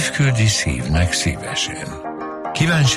Szív küldi szívnek szívesen. Kívánság.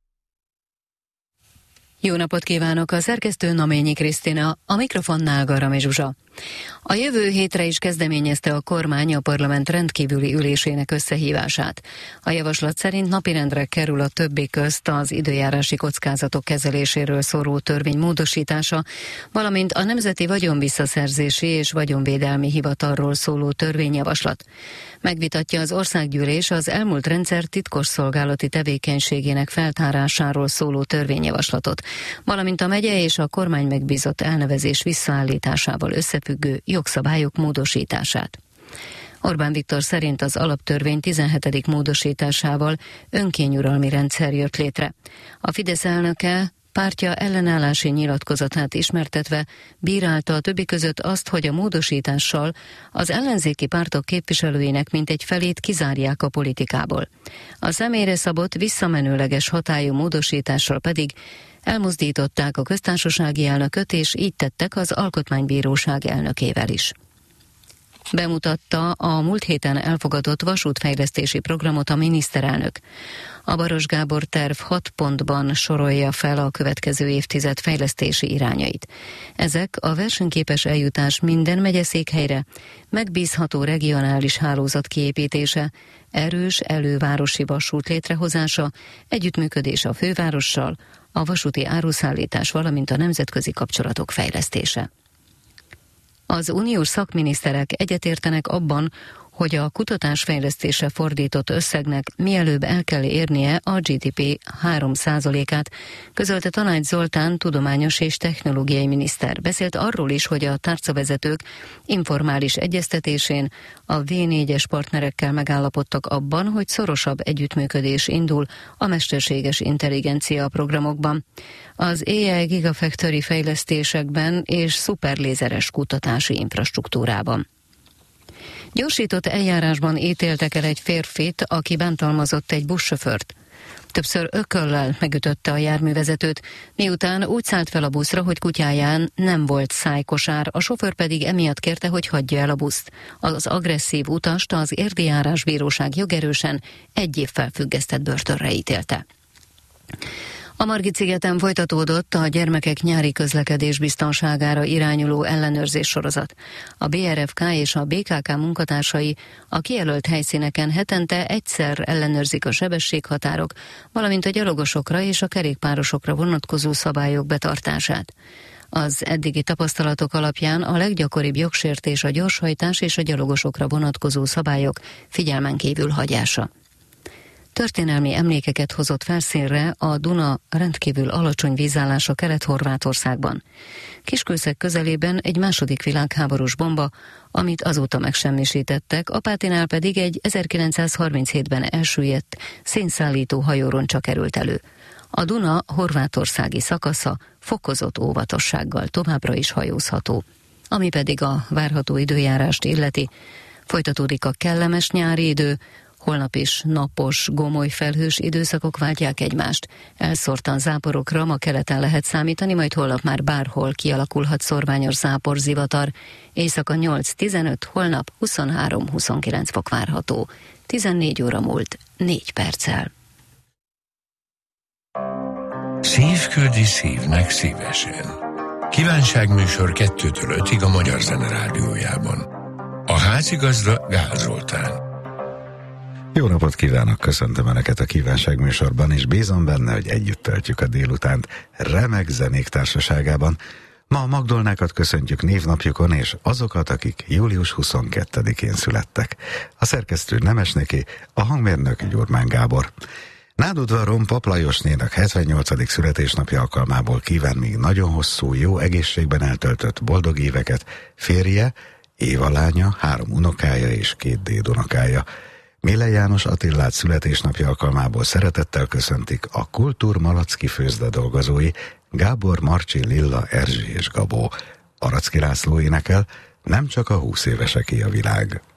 Jó napot kívánok, a szerkesztő Naményi Krisztina, a mikrofonnál Garami Zsuzsa. A jövő hétre is kezdeményezte a kormány a parlament rendkívüli ülésének összehívását. A javaslat szerint napirendre kerül a többi közt az időjárási kockázatok kezeléséről szóló törvény módosítása, valamint a Nemzeti Vagyonvisszaszerzési és Vagyonvédelmi Hivatalról szóló törvényjavaslat. Megvitatja az országgyűlés az elmúlt rendszer titkosszolgálati tevékenységének feltárásáról szóló törvényjavaslatot, valamint a megye és a kormány megbízott elnevezés visszaállításával összefüggő jogszabályok módosítását. Orbán Viktor szerint az alaptörvény 17. módosításával önkényuralmi rendszer jött létre. A Fidesz elnöke pártja ellenállási nyilatkozatát ismertetve bírálta a többi között azt, hogy a módosítással az ellenzéki pártok képviselőinek mintegy felét kizárják a politikából. A személyre szabott visszamenőleges hatályú módosítással pedig elmozdították a köztársasági elnököt, és így tettek az Alkotmánybíróság elnökével is. Bemutatta a múlt héten elfogadott vasútfejlesztési programot a miniszterelnök. A Baros Gábor terv 6 pontban sorolja fel a következő évtized fejlesztési irányait. Ezek a versenyképes eljutás minden megyeszékhelyre, megbízható regionális hálózat kiépítése, erős elővárosi vasút létrehozása, együttműködés a fővárossal, a vasúti áruszállítás, valamint a nemzetközi kapcsolatok fejlesztése. Az uniós szakminiszterek egyetértenek abban, hogy a kutatásfejlesztésre fordított összegnek mielőbb el kell érnie a GDP 3%-át, közölte Tanács Zoltán tudományos és technológiai miniszter. Beszélt arról is, hogy a tárcavezetők informális egyeztetésén a V4-es partnerekkel megállapodtak abban, hogy szorosabb együttműködés indul a mesterséges intelligencia programokban, az AI Gigafactory fejlesztésekben és szuperlézeres kutatási infrastruktúrában. Gyorsított eljárásban ítéltek el egy férfit, aki bántalmazott egy buszsofőrt. Többször ököllel megütötte a járművezetőt, miután úgy szállt fel a buszra, hogy kutyáján nem volt szájkosár, a sofőr pedig emiatt kérte, hogy hagyja el a buszt. Az agresszív utast az Érdi Járásbíróság jogerősen 1 év felfüggesztett börtönre ítélte. A Margit-szigeten folytatódott a gyermekek nyári közlekedés biztonságára irányuló ellenőrzés sorozat. A BRFK és a BKK munkatársai a kijelölt helyszíneken hetente egyszer ellenőrzik a sebességhatárok, valamint a gyalogosokra és a kerékpárosokra vonatkozó szabályok betartását. Az eddigi tapasztalatok alapján a leggyakoribb jogsértés a gyorshajtás és a gyalogosokra vonatkozó szabályok figyelmen kívül hagyása. Történelmi emlékeket hozott felszínre a Duna rendkívül alacsony vízállása Kelet-Horvátországban. Kiskőszeg közelében egy II. Világháborús bomba, amit azóta megsemmisítettek, Apátinál pedig egy 1937-ben elsüllyedt szénszállító hajóroncsa került elő. A Duna horvátországi szakasza fokozott óvatossággal továbbra is hajózható. Ami pedig a várható időjárást illeti, folytatódik a kellemes nyári idő, holnap is napos, gomoly felhős időszakok váltják egymást. Elszórtan záporokra ma keleten lehet számítani, majd holnap már bárhol kialakulhat szorványos záporzivatar. Éjszaka 8-15, holnap 23-29 fok várható. 14 óra múlt 4 perccel. Szív küldi szívnek szívesen. Kívánságműsor 2-től 5-ig a Magyar Zene Rádiójában. A házigazda Gál Zoltán. Jó napot kívánok, köszöntöm Önöket a kívánságműsorban, és bízom benne, hogy együtt töltjük a délutánt remek zenék társaságában. Ma a Magdolnákat köszöntjük névnapjukon, és azokat, akik július 22-én születtek. A szerkesztő Nemesneké, a hangmérnök Gyurmán Gábor. Nádudvaron Pap Lajosnénak 78. születésnapja alkalmából kíván még nagyon hosszú, jó egészségben eltöltött boldog éveket férje, Éva lánya, 3 unokája és 2 dédunokája. Méle János Attillát születésnapja alkalmából szeretettel köszöntik a Kultúr Malacki főzde dolgozói, Gábor, Marcsi, Lilla, Erzsi és Gabó. Aracki László énekel, nem csak a 20 éveseké a világ.